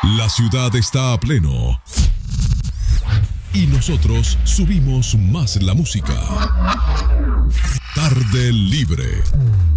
La ciudad está a pleno. Y nosotros subimos más la música. Tarde Libre.